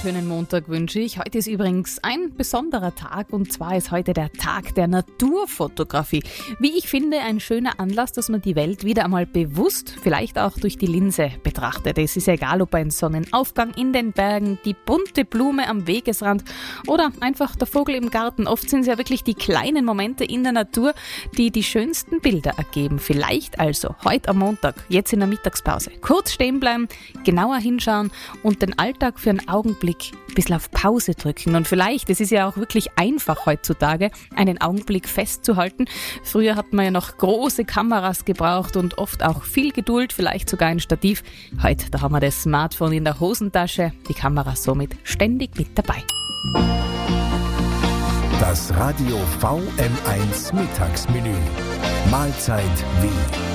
schönen Montag wünsche ich. Heute ist übrigens ein besonderer Tag und zwar ist heute der Tag der Naturfotografie. Wie ich finde, ein schöner Anlass, dass man die Welt wieder einmal bewusst, vielleicht auch durch die Linse betrachtet. Es ist egal, ob ein Sonnenaufgang in den Bergen, die bunte Blume am Wegesrand oder einfach der Vogel im Garten. Oft sind es ja wirklich die kleinen Momente in der Natur, die die schönsten Bilder ergeben. Vielleicht also heute am Montag, jetzt in der Mittagspause, kurz stehen bleiben, genauer hinschauen und den Alltag für einen Augenblick ein bisschen auf Pause drücken. Und vielleicht, es ist ja auch wirklich einfach heutzutage, einen Augenblick festzuhalten. Früher hat man ja noch große Kameras gebraucht und oft auch viel Geduld, vielleicht sogar ein Stativ. Heute, da haben wir das Smartphone in der Hosentasche, die Kamera somit ständig mit dabei. Das Radio VM1 Mittagsmenü. Mahlzeit wie